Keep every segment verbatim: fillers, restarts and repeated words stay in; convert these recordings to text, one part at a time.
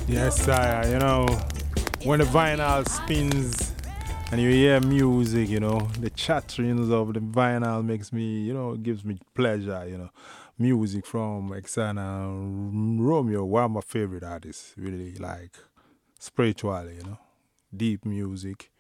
Yes, sire. You know, when the vinyl spins and you hear music, you know, the chatterings of the vinyl makes me, you know, gives me pleasure, you know. Music from Xana Romeo, one of my favorite artists, really like spiritually, you know, deep music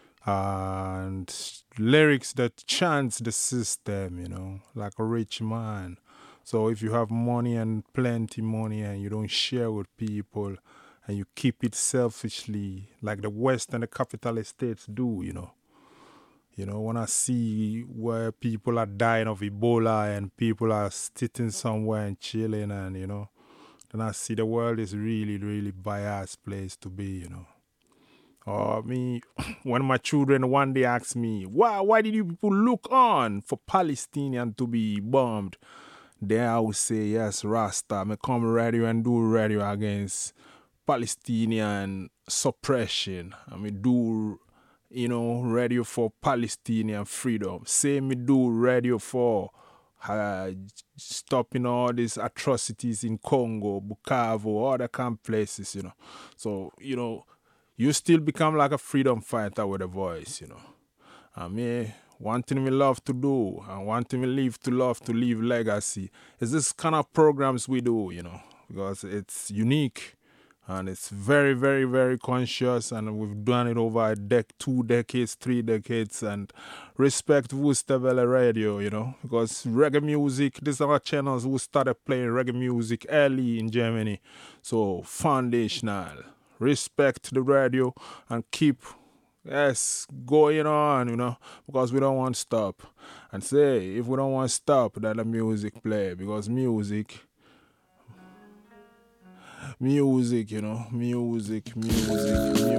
and lyrics that chants the system, you know, like a rich man. So if you have money and plenty money and you don't share with people and you keep it selfishly, like the West and the capitalist states do, you know. You know, when I see where people are dying of Ebola and people are sitting somewhere and chilling and, you know, then I see the world is really, really biased place to be, you know. Or me, when my children one day ask me, why, why did you people look on for Palestinian to be bombed? Then I will say, yes, Rasta, me come radio and do radio against Palestinian suppression. I mean, do, you know, radio for Palestinian freedom. Say me do radio for uh, stopping all these atrocities in Congo, Bukavu, other kind of places, you know. So, you know, you still become like a freedom fighter with a voice, you know. I mean, one thing we love to do and one thing we live to love to leave legacy is this kind of programs we do, you know, because it's unique and it's very, very, very conscious and we've done it over a dec- two decades, three decades and respect Wustavele Radio, you know, because reggae music, these are channels who started playing reggae music early in Germany, so foundational. Respect the radio and keep yes, going on, you know, because we don't want to stop. And say, if we don't want to stop, then the music play, because music, music, you know, music, music, music.